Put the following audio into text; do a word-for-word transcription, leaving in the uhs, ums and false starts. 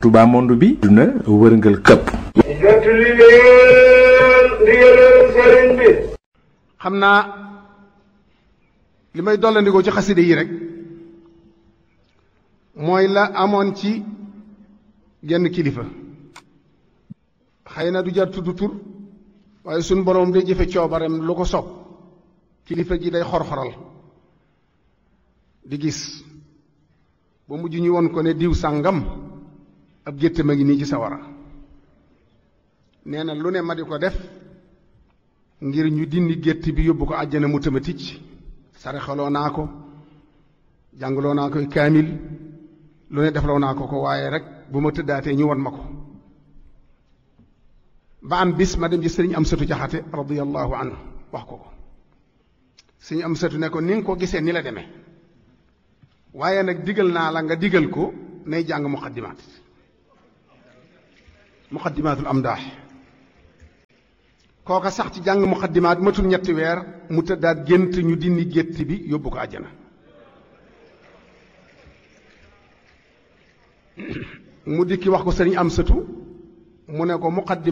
Touba monde bi duna wërngal këpp. jot li leen ndigalal sëriñ bi. xam naa li may dollandikoo ci xaside yi rek mooy la amoon ci genn kilifa xëy na du jar tudd tur waaye suñ boroom day jëfe coobarem lu ko sopp kilifa gi day xor-xoral di gis ba mujj ñu won ko ne diw sàngam ab gétt ma ngi nii ci sawara nee na lu ne ma di ko def ngir ñu dindi gétt bi yóbbu ko àjjana mu tëma ticc sarexaloo naa ko jàngaloo naa koy kaamil lu ne defloo naa ko ko waaye rek bu ma tëddaatee ñu won ma ko ba am bis ma dem ci sëriñ Amsatu Jaxate radiyallahu anhu wax ko ko sëriñ Amsatu ne ko ni nga ko gisee ni la demee waaye nag digal naa la nga digal ko nay jàng muqaddimaat muqaddimaatul amdaax kooka sax ci jàng muqaddimaat matul ñetti weer mu tëddaat gént ñu dindi gétt bi yóbbu ko àjjana mu dikki wax ko sëriñ Amsatu mu ne ko muqaddimaat